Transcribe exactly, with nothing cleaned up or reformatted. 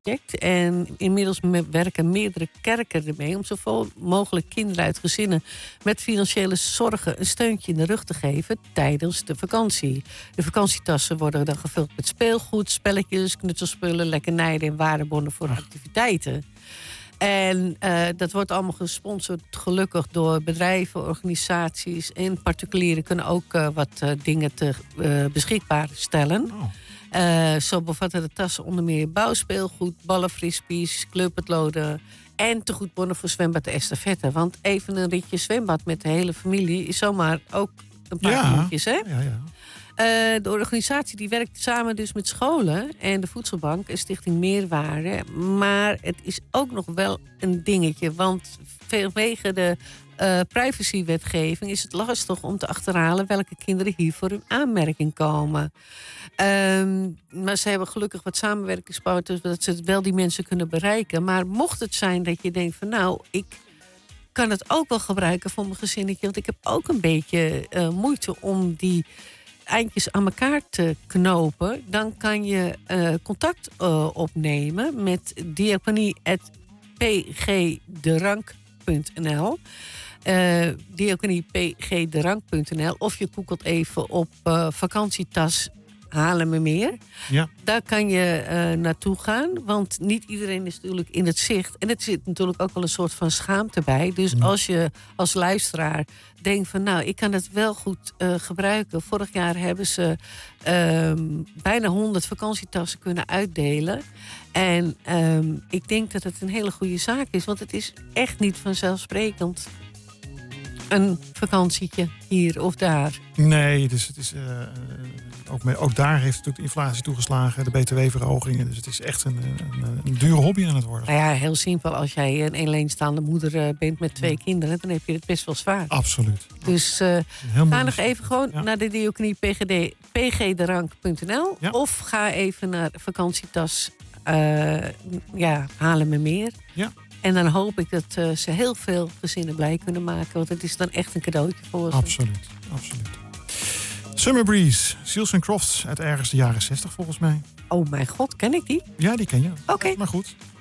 project. En inmiddels me- werken meerdere kerken ermee om zoveel mogelijk kinderen uit gezinnen met financiële zorgen een steuntje in de rug te geven tijdens de vakantie. De vakantietassen worden dan gevuld met speelgoed, spelletjes, knutselspullen, lekkernijen en waardebonnen voor activiteiten. En uh, dat wordt allemaal gesponsord gelukkig door bedrijven, organisaties en particulieren kunnen ook uh, wat uh, dingen te, uh, beschikbaar stellen. Oh. Uh, zo bevatten de tassen onder meer bouwspeelgoed, ballen, frisbees, kleurpotloden en tegoedbonnen voor zwembad de estafette. Want even een ritje zwembad met de hele familie is zomaar ook een paar Ja. minuutjes, hè? Ja, ja. Uh, de organisatie die werkt samen dus met scholen en de Voedselbank en Stichting Meerwaarde. Maar het is ook nog wel een dingetje. Want vanwege de uh, privacywetgeving is het lastig om te achterhalen welke kinderen hiervoor in aanmerking komen. Um, maar ze hebben gelukkig wat samenwerkingspartners zodat ze wel die mensen kunnen bereiken. Maar mocht het zijn dat je denkt van nou, ik kan het ook wel gebruiken voor mijn gezinnetje. Want ik heb ook een beetje uh, moeite om die eindjes aan elkaar te knopen, dan kan je uh, contact uh, opnemen met diaconie apenstaartje p g de rank punt n l. Uh, diaconie p g de rank punt n l. Of je googelt even op uh, vakantietas Haarlemmermeer. Ja. Daar kan je uh, naartoe gaan. Want niet iedereen is natuurlijk in het zicht. En er zit natuurlijk ook wel een soort van schaamte bij. Dus Ja. als je als luisteraar denkt van nou, ik kan het wel goed uh, gebruiken. Vorig jaar hebben ze um, bijna honderd vakantietassen kunnen uitdelen. En um, ik denk dat het een hele goede zaak is. Want het is echt niet vanzelfsprekend een vakantietje hier of daar. Nee, dus het is, uh, ook, mee, ook daar heeft natuurlijk de inflatie toegeslagen, de B T W-verhogingen. Dus het is echt een, een, een dure hobby aan het worden. Nou ja, heel simpel. Als jij een alleenstaande moeder uh, bent met twee Ja. kinderen, dan heb je het best wel zwaar. Absoluut. Dus uh, Heel ga nog even gewoon ja. naar de diaconie p g de rank punt n l. Ja. Of ga even naar vakantietas uh, ja, Haarlemmermeer. Ja. En dan hoop ik dat uh, ze heel veel gezinnen blij kunnen maken. Want het is dan echt een cadeautje voor ze. Absoluut, absoluut. Summer Breeze, Seals and Crofts uit ergens de jaren zestig volgens mij. Oh mijn god, ken ik die? Ja, die ken je. Oké. Maar goed.